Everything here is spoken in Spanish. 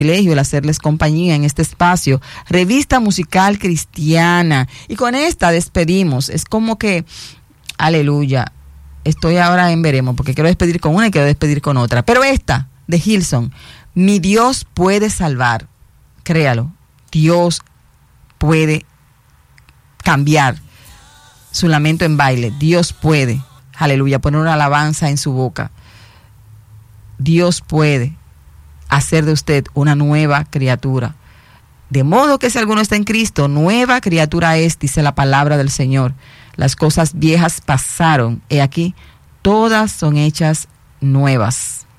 privilegio el hacerles compañía en este espacio, Revista Musical Cristiana. Y con esta despedimos. Es como que, aleluya, estoy ahora en veremos, porque quiero despedir con una y quiero despedir con otra. Pero esta, de Hillsong, mi Dios puede salvar. Créalo, Dios puede cambiar su lamento en baile. Dios puede, aleluya, poner una alabanza en su boca. Dios puede hacer de usted una nueva criatura. De modo que si alguno está en Cristo, nueva criatura es, dice la palabra del Señor. Las cosas viejas pasaron, he aquí, todas son hechas nuevas.